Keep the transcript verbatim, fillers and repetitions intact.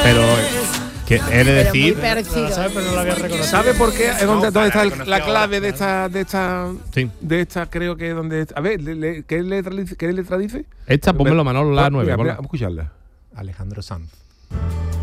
Pero que he de decir, Pero ¿Sabes? Pero no lo había reconocido. ¿sabe por qué? ¿Es ¿Dónde, No, dónde está la el- reconoció la ahora. clave de esta, de esta, sí. de esta? Creo que donde. A ver, le- le- ¿qué letra, dice- qué letra dice? Esta, pónmelo, Manolo, la Mira, nueve. mira, ponla. Vamos a escucharla. Alejandro Sanz.